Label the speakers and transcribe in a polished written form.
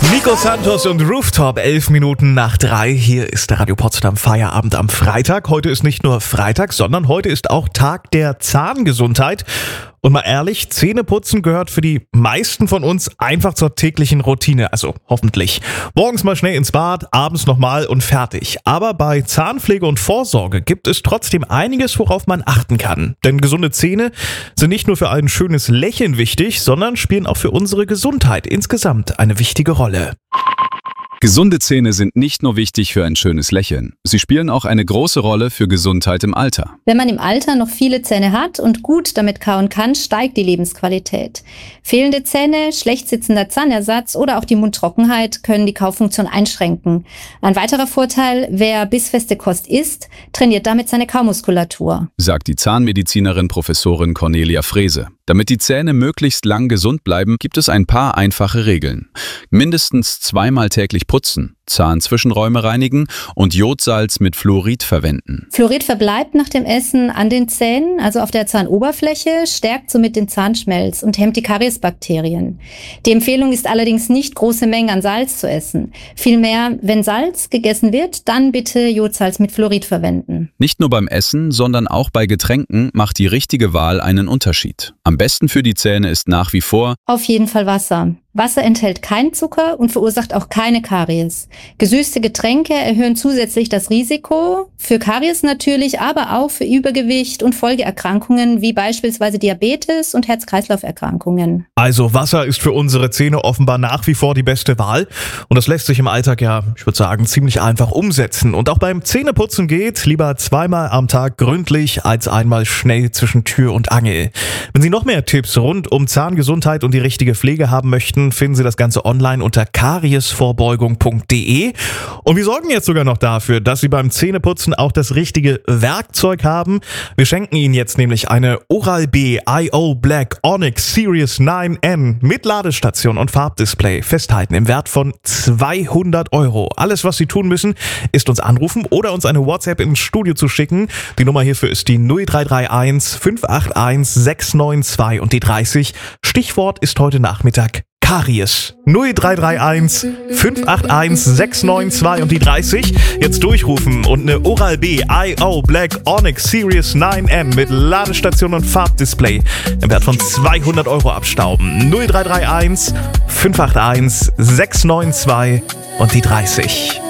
Speaker 1: Nico Santos und Rooftop, 11 Minuten nach 3. Hier ist der Radio Potsdam Feierabend am Freitag. Heute ist nicht nur Freitag, sondern heute ist auch Tag der Zahngesundheit. Und mal ehrlich, Zähneputzen gehört für die meisten von uns einfach zur täglichen Routine. Also hoffentlich. Morgens mal schnell ins Bad, abends nochmal und fertig. Aber bei Zahnpflege und Vorsorge gibt es trotzdem einiges, worauf man achten kann. Denn gesunde Zähne sind nicht nur für ein schönes Lächeln wichtig, sondern spielen auch für unsere Gesundheit insgesamt eine wichtige Rolle.
Speaker 2: Gesunde Zähne sind nicht nur wichtig für ein schönes Lächeln. Sie spielen auch eine große Rolle für Gesundheit im Alter.
Speaker 3: Wenn man im Alter noch viele Zähne hat und gut damit kauen kann, steigt die Lebensqualität. Fehlende Zähne, schlecht sitzender Zahnersatz oder auch die Mundtrockenheit können die Kaufunktion einschränken. Ein weiterer Vorteil, wer bissfeste Kost isst, trainiert damit seine Kaumuskulatur,
Speaker 2: sagt die Zahnmedizinerin Professorin Cornelia Frese. Damit die Zähne möglichst lang gesund bleiben, gibt es ein paar einfache Regeln. Mindestens 2-mal täglich putzen, Zahnzwischenräume reinigen und Jodsalz mit Fluorid verwenden.
Speaker 3: Fluorid verbleibt nach dem Essen an den Zähnen, also auf der Zahnoberfläche, stärkt somit den Zahnschmelz und hemmt die Kariesbakterien. Die Empfehlung ist allerdings nicht, große Mengen an Salz zu essen. Vielmehr, wenn Salz gegessen wird, dann bitte Jodsalz mit Fluorid verwenden.
Speaker 2: Nicht nur beim Essen, sondern auch bei Getränken macht die richtige Wahl einen Unterschied. Am besten für die Zähne ist nach wie vor
Speaker 3: auf jeden Fall Wasser. Wasser enthält keinen Zucker und verursacht auch keine Karies. Gesüßte Getränke erhöhen zusätzlich das Risiko für Karies natürlich, aber auch für Übergewicht und Folgeerkrankungen wie beispielsweise Diabetes und Herz-Kreislauf-Erkrankungen.
Speaker 1: Also Wasser ist für unsere Zähne offenbar nach wie vor die beste Wahl. Und das lässt sich im Alltag ja, ich würde sagen, ziemlich einfach umsetzen. Und auch beim Zähneputzen geht lieber 2-mal am Tag gründlich als einmal schnell zwischen Tür und Angel. Wenn Sie noch mehr Tipps rund um Zahngesundheit und die richtige Pflege haben möchten, finden Sie das Ganze online unter kariesvorbeugung.de. Und wir sorgen jetzt sogar noch dafür, dass Sie beim Zähneputzen auch das richtige Werkzeug haben. Wir schenken Ihnen jetzt nämlich eine Oral-B IO Black Onyx Series 9N mit Ladestation und Farbdisplay. Festhalten im Wert von 200 €. Alles, was Sie tun müssen, ist uns anrufen oder uns eine WhatsApp ins Studio zu schicken. Die Nummer hierfür ist die 0331 581 692 und die 30. Stichwort ist heute Nachmittag Karies. 0331 581 692 und die 30. Jetzt durchrufen und eine Oral-B IO Black Onyx Series 9N mit Ladestation und Farbdisplay im Wert von 200 € abstauben. 0331 581 692 und die 30.